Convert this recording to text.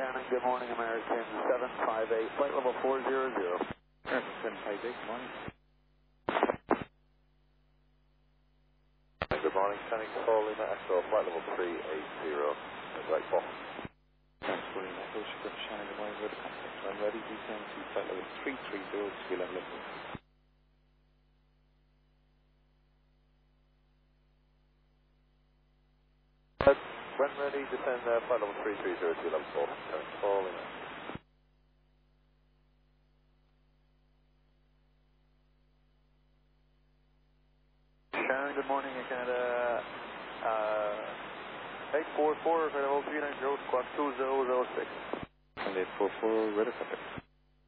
Shannon, good morning, American 758, flight level 400. American 758, good morning. Good morning, Shannon, call in Echo, flight level 380, right box. Transporting Echo, Shannon, good morning, weather contact. I'm ready, descend to flight level 330 to be level up. When ready, descend flight level 330 to level 4. Call in. Shannon, good morning, Canada 844, level 390, squawk 2006. And 844, weather contact.